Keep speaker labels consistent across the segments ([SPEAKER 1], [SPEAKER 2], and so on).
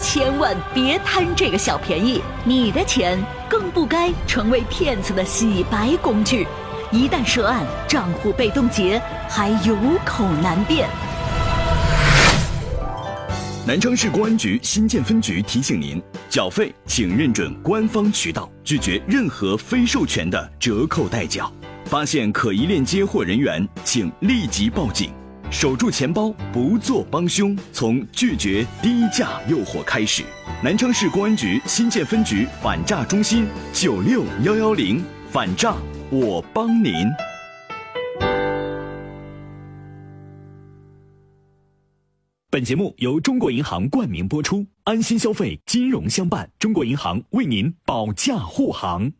[SPEAKER 1] 千万别贪这个小便宜，你的钱更不该成为骗子的洗白工具。一旦涉案，账户被冻结，还有口难辩。
[SPEAKER 2] 南昌市公安局新建分局提醒您，缴费请认准官方渠道，拒绝任何非授权的折扣代缴。发现可疑链接或人员，请立即报警。守住钱包，不做帮凶，从拒绝低价诱惑开始。南昌市公安局新建分局反诈中心96110，反诈我帮您。本节目由中国银行冠名播出，安心消费，金融相伴，中国银行为您保驾护航。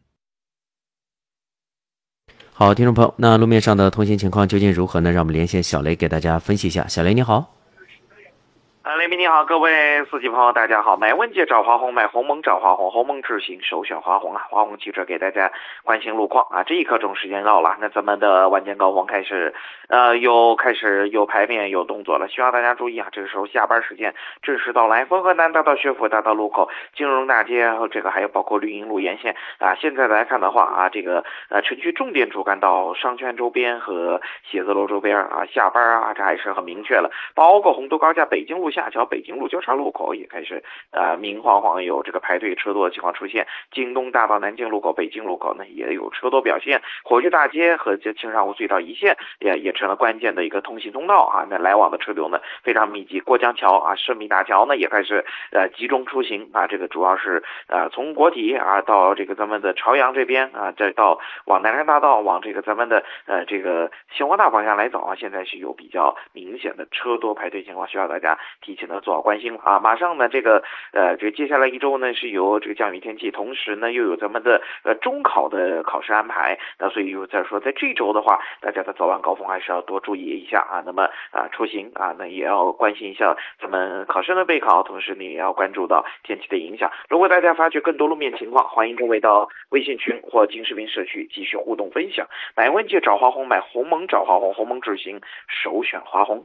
[SPEAKER 3] 好，听众朋友，那路面上的通行情况究竟如何呢？让我们连线小雷给大家分析一下。小雷你好。
[SPEAKER 4] 雷鸣你好，各位司机朋友大家好。买问界找华宏，买鸿蒙找华宏，鸿蒙智行首选华宏啊！华宏汽车给大家关心路况啊。这一刻钟时间到了，那咱们的晚间高峰开始有排面有动作了，希望大家注意啊！这个时候下班时间正式到来，汾河南大道学府大道路口、金融大街和这个还有包括绿荫路沿线啊。现在来看的话啊，这个城区重点主干道商圈周边和写字楼周边啊，下班啊这还是很明确了，包括洪都高架北京路下桥、北京路交叉路口也开始明晃晃有这个排队车多的情况出现。京东大道南京路口、北京路口呢也有车多表现。火炬大街和这青山湖隧道一线也成了关键的一个通行通道啊。那来往的车流呢非常密集。过江桥啊、顺密大桥呢也开始集中出行啊。这个主要是从国体啊到这个咱们的朝阳这边啊，再到往南山大道往这个咱们的这个星光大方向来走啊，现在是有比较明显的车多排队情况，需要大家提前的做好关心啊。马上呢这个接下来一周呢是有这个降雨天气，同时呢又有咱们的中考的考试安排，那所以又在说在这周的话，大家的早晚高峰还是要多注意一下啊。那么出行啊那也要关心一下咱们考生的备考，同时你也要关注到天气的影响。如果大家发觉更多路面情况，欢迎各位到微信群或金视频社区继续互动分享。买问界找华宏，买鸿蒙找华宏，鸿蒙智行首选华宏。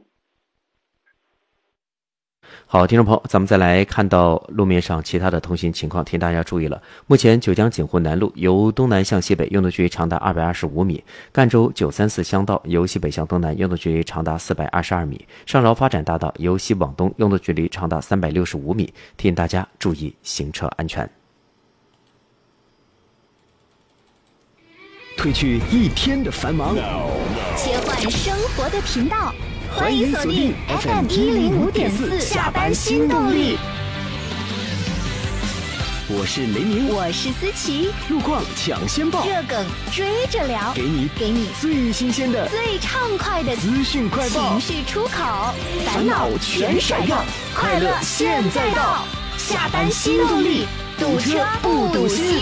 [SPEAKER 3] 好，听众朋友，咱们再来看到路面上其他的通行情况，提醒大家注意了。目前九江锦湖南路由东南向西北拥堵距离长达225米，赣州934乡道由西北向东南拥堵距离长达422米，上饶发展大道由西往东拥堵距离长达365米，提醒大家注意行车安全。
[SPEAKER 2] 褪去一天的繁忙，
[SPEAKER 5] 切换生活的频道，
[SPEAKER 2] 欢迎锁定 FM105.4下班新动力。我是雷鸣，
[SPEAKER 5] 我是思琪，
[SPEAKER 2] 路况抢先报，
[SPEAKER 5] 热梗追着聊，
[SPEAKER 2] 给你最新鲜的、
[SPEAKER 5] 最畅快的
[SPEAKER 2] 资讯快报，
[SPEAKER 5] 情绪出口，烦恼全甩掉，快乐现在到，下班新动力，堵车不堵心。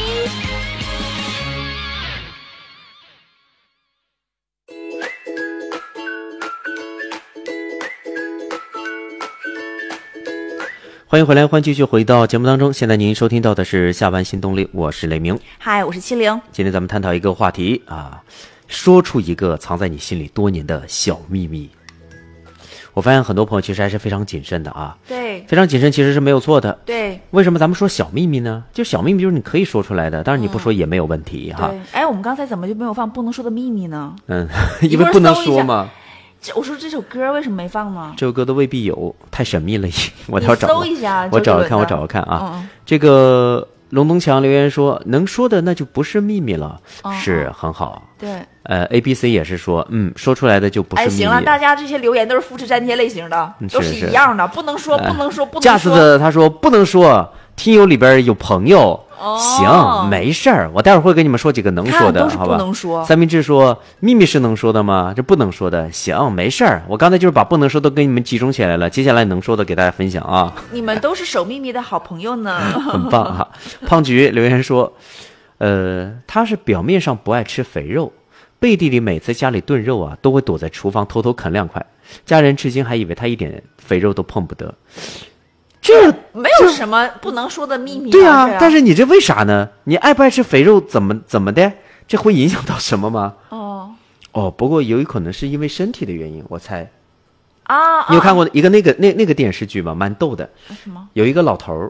[SPEAKER 3] 欢迎回来，欢迎继续回到节目当中。现在您收听到的是下班新动力，我是雷鸣。
[SPEAKER 1] 嗨，我是70。
[SPEAKER 3] 今天咱们探讨一个话题啊，说出一个藏在你心里多年的小秘密。我发现很多朋友其实还是非常谨慎的啊。
[SPEAKER 1] 对，
[SPEAKER 3] 非常谨慎其实是没有错的。
[SPEAKER 1] 对，
[SPEAKER 3] 为什么咱们说小秘密呢？就小秘密就是你可以说出来的，当然你不说也没有问题哈。
[SPEAKER 1] 对，哎，我们刚才怎么就没有放不能说的秘密呢？
[SPEAKER 3] 因为不能说嘛。
[SPEAKER 1] 我说这首歌为什么没放呢？
[SPEAKER 3] 这首歌都未必有，太神秘了。我要找
[SPEAKER 1] 搜一下，
[SPEAKER 3] 我找找看啊。这个龙东强留言说，能说的那就不是秘密了，是很好。
[SPEAKER 1] 对
[SPEAKER 3] ，ABC 也是说，说出来的就不是秘密。
[SPEAKER 1] 行了，大家这些留言都是复制粘贴类型的，都是一样的，不能说，不能说，不能说。
[SPEAKER 3] 架子的他说不能说，听友里边有朋友。行，没事儿，我待会儿会跟你们说几个能说的，好吧？
[SPEAKER 1] 不能说。
[SPEAKER 3] 三明治说秘密是能说的吗？这不能说的。行，没事儿，我刚才就是把不能说的跟你们集中起来了，接下来能说的给大家分享啊。
[SPEAKER 1] 你们都是守秘密的好朋友呢。
[SPEAKER 3] 很棒哈。胖菊留言说，他是表面上不爱吃肥肉，背地里每次家里炖肉啊，都会躲在厨房偷偷啃2块，家人至今还以为他一点肥肉都碰不得。这
[SPEAKER 1] 没有什么不能说的秘密。
[SPEAKER 3] 对啊，但是你这为啥呢？你爱不爱吃肥肉怎么的？这会影响到什么吗？不过有可能是因为身体的原因，我猜。你有看过一个那个电视剧吗？蛮逗的。
[SPEAKER 1] 什么？
[SPEAKER 3] 有一个老头